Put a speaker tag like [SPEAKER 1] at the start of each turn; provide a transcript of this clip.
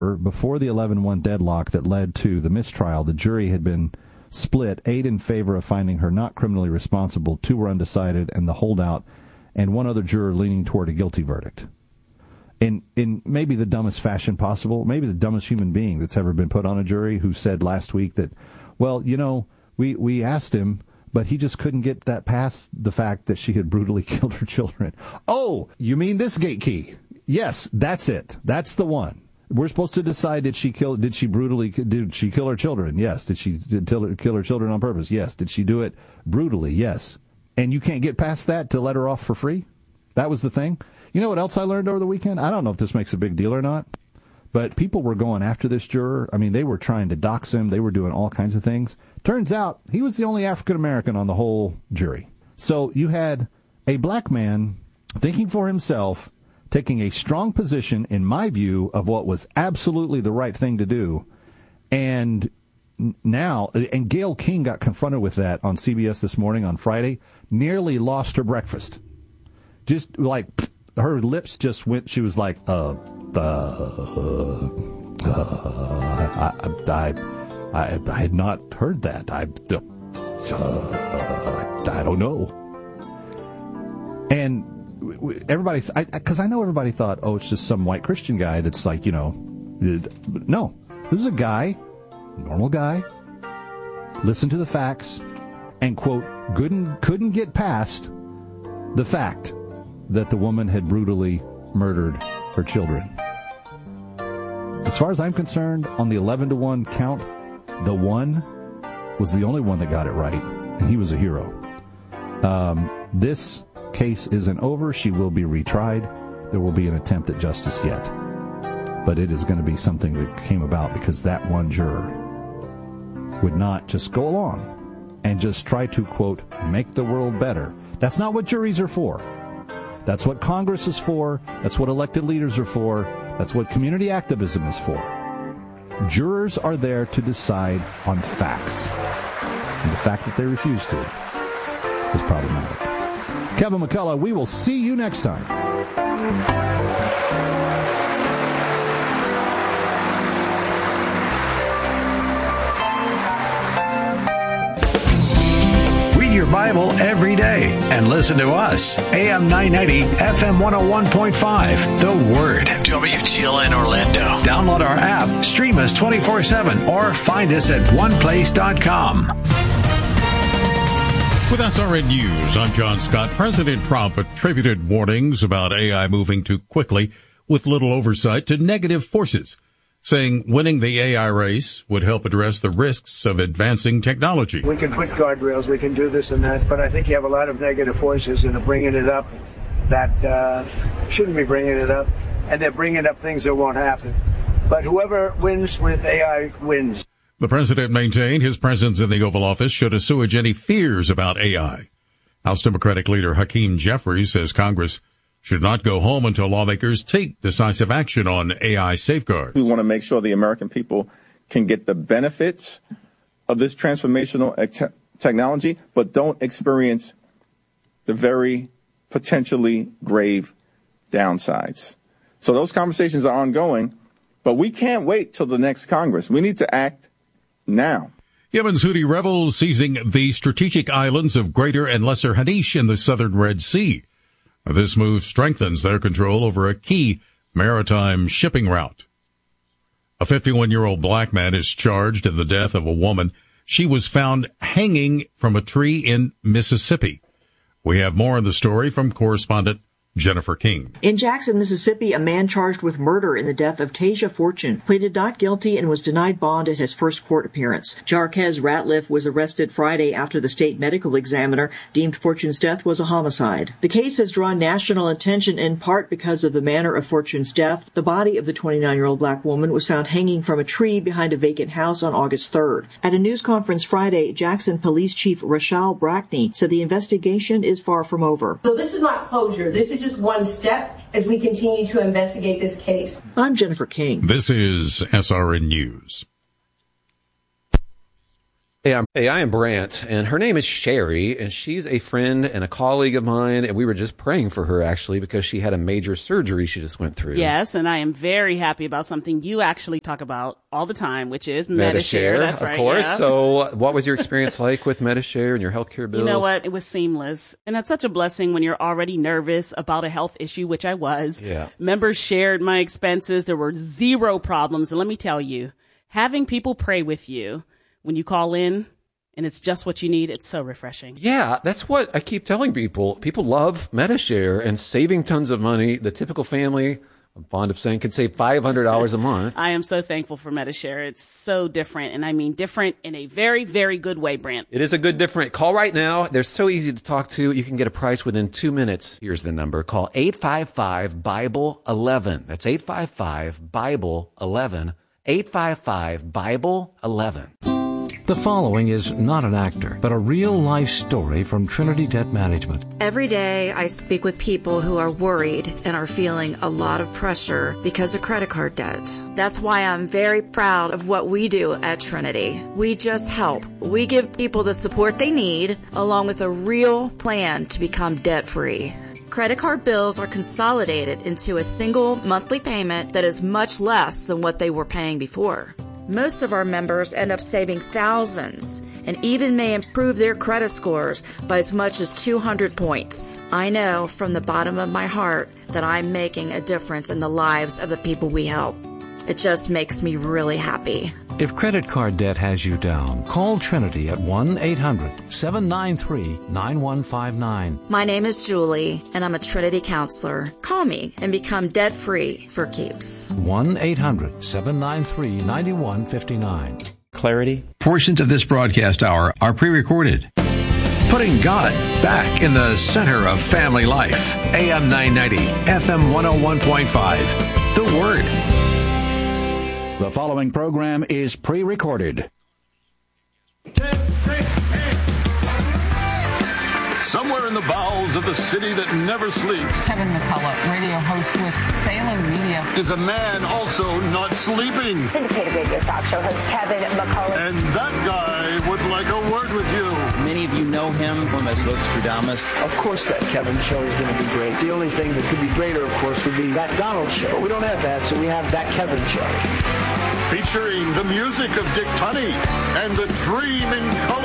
[SPEAKER 1] before the 11-1 deadlock that led to the mistrial, the jury had been split, 8 in favor of finding her not criminally responsible, 2 were undecided, and the holdout, and 1 other juror leaning toward a guilty verdict. In maybe the dumbest fashion possible, maybe the dumbest human being that's ever been put on a jury, who said last week that, well, you know, we asked him, but he just couldn't get that past the fact that she had brutally killed her children. Oh, you mean this gate key? Yes, that's it. That's the one. We're supposed to decide, did she kill her children? Yes. Did she kill her children on purpose? Yes. Did she do it brutally? Yes. And you can't get past that to let her off for free? That was the thing? You know what else I learned over the weekend? I don't know if this makes a big deal or not, but people were going after this juror. I mean, they were trying to dox him. They were doing all kinds of things. Turns out he was the only African-American on the whole jury. So you had a black man thinking for himself, taking a strong position, in my view, of what was absolutely the right thing to do. And Gayle King got confronted with that on CBS this morning on Friday, nearly lost her breakfast. Just like her lips just went, she was like, I had not heard that. I don't know. And everybody, because I know everybody thought, oh, it's just some white Christian guy that's like, you know, no. This is a guy, normal guy, listened to the facts, and, quote, couldn't get past the fact that the woman had brutally murdered her children. As far as I'm concerned, on the 11-1 count, the one was the only one that got it right, and he was a hero. This case isn't over. She will be retried. There will be an attempt at justice yet. But it is going to be something that came about because that one juror would not just go along and just try to, quote, make the world better. That's not what juries are for. That's what Congress is for. That's what elected leaders are for. That's what community activism is for. Jurors are there to decide on facts. And the fact that they refuse to is problematic. Kevin McCullough, we will see you next time.
[SPEAKER 2] Read your Bible every day and listen to us. AM 990, FM 101.5. The Word.
[SPEAKER 3] WGLN Orlando.
[SPEAKER 2] Download our app, stream us 24/7, or find us at oneplace.com.
[SPEAKER 4] With SRN News, I'm John Scott. President Trump attributed warnings about AI moving too quickly with little oversight to negative forces, saying winning the AI race would help address the risks of advancing technology.
[SPEAKER 5] We can put guardrails, we can do this and that, but I think you have a lot of negative forces that are bringing it up that shouldn't be bringing it up, and they're bringing up things that won't happen. But whoever wins with AI wins.
[SPEAKER 4] The president maintained his presence in the Oval Office should assuage any fears about AI. House Democratic leader Hakeem Jeffries says Congress should not go home until lawmakers take decisive action on AI safeguards.
[SPEAKER 6] We want to make sure the American people can get the benefits of this transformational technology, but don't experience the very potentially grave downsides. So those conversations are ongoing, but we can't wait till the next Congress. We need to act now.
[SPEAKER 4] Yemen's Houthi rebels seizing the strategic islands of Greater and Lesser Hanish in the southern Red Sea. This move strengthens their control over a key maritime shipping route. A 51-year-old black man is charged in the death of a woman. She was found hanging from a tree in Mississippi. We have more on the story from correspondent Jennifer King.
[SPEAKER 7] In Jackson, Mississippi, a man charged with murder in the death of Tasia Fortune pleaded not guilty and was denied bond at his first court appearance. Jarquez Ratliff was arrested Friday after the state medical examiner deemed Fortune's death was a homicide. The case has drawn national attention in part because of the manner of Fortune's death. The body of the 29-year-old black woman was found hanging from a tree behind a vacant house on August 3rd. At a news conference Friday, Jackson Police Chief Rachel Brackney said the investigation is far from over.
[SPEAKER 8] So this is not closure. This is just one step as we continue to investigate this case.
[SPEAKER 7] I'm Jennifer King.
[SPEAKER 4] This is SRN News.
[SPEAKER 9] Hey, I am Brant, and her name is Sherry, and she's a friend and a colleague of mine, and we were just praying for her, actually, because she had a major surgery she just went through.
[SPEAKER 10] Yes, and I am very happy about something you actually talk about all the time, which is Medi-Share. That's right,
[SPEAKER 9] of course.
[SPEAKER 10] Yeah.
[SPEAKER 9] So what was your experience like with Medi-Share and your healthcare bills?
[SPEAKER 10] You know what? It was seamless. And that's such a blessing when you're already nervous about a health issue, which I was.
[SPEAKER 9] Yeah.
[SPEAKER 10] Members shared my expenses. There were zero problems. And let me tell you, having people pray with you when you call in, and it's just what you need, it's so refreshing.
[SPEAKER 9] Yeah, that's what I keep telling people. People love Medi-Share and saving tons of money. The typical family, I'm fond of saying, can save $500 a month.
[SPEAKER 10] I am so thankful for Medi-Share. It's so different, and I mean different in a very, very good way, Brant.
[SPEAKER 9] It is a good different. Call right now. They're so easy to talk to. You can get a price within 2 minutes. Here's the number. Call 855-BIBLE-11. That's 855-BIBLE-11. 855-BIBLE-11.
[SPEAKER 11] The following is not an actor, but a real-life story from Trinity Debt Management.
[SPEAKER 12] Every day I speak with people who are worried and are feeling a lot of pressure because of credit card debt. That's why I'm very proud of what we do at Trinity. We just help. We give people the support they need, along with a real plan to become debt-free. Credit card bills are consolidated into a single monthly payment that is much less than what they were paying before. Most of our members end up saving thousands and even may improve their credit scores by as much as 200 points. I know from the bottom of my heart that I'm making a difference in the lives of the people we help. It just makes me really happy.
[SPEAKER 11] If credit card debt has you down, call Trinity at 1-800-793-9159.
[SPEAKER 12] My name is Julie, and I'm a Trinity counselor. Call me and become debt-free for keeps.
[SPEAKER 11] 1-800-793-9159.
[SPEAKER 2] Clarity. Portions of this broadcast hour are pre-recorded. Putting God back in the center of family life. AM 990, FM 101.5. The Word.
[SPEAKER 13] The following program is pre-recorded.
[SPEAKER 14] Somewhere in the bowels of the city that never sleeps,
[SPEAKER 15] Kevin McCullough, radio host with Salem Media,
[SPEAKER 14] is a man also not sleeping.
[SPEAKER 16] Syndicated radio talk show host Kevin McCullough.
[SPEAKER 14] And that guy would like a word with you.
[SPEAKER 17] Many of you know him from as Nostradamus.
[SPEAKER 5] Of course that Kevin show is going to be great. The only thing that could be greater, of course, would be that Donald show. But we don't have that, so we have that Kevin show.
[SPEAKER 14] Featuring the music of Dick Tunney and the Dream in Color.